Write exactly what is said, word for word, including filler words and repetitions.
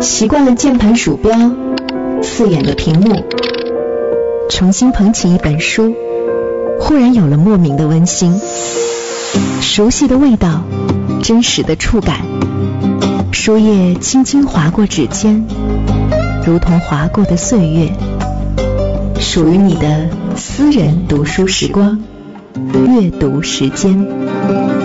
习惯了键盘鼠标，刺眼的屏幕，重新捧起一本书，忽然有了莫名的温馨。熟悉的味道，真实的触感，书页轻轻划过指尖，如同划过的岁月，属于你的私人读书时光，阅读时间。